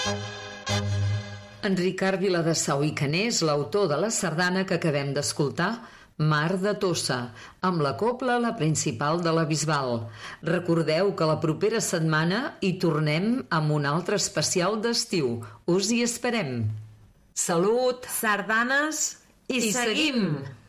En Ricard Viladesau i Caner és l'autor de la sardana que acabem d'escoltar, Mar de Tossa, amb la cobla La Principal de la Bisbal. Recordeu que la propera setmana hi tornem amb un altre especial d'estiu. Us hi esperem. Salut! Sardanes i seguim!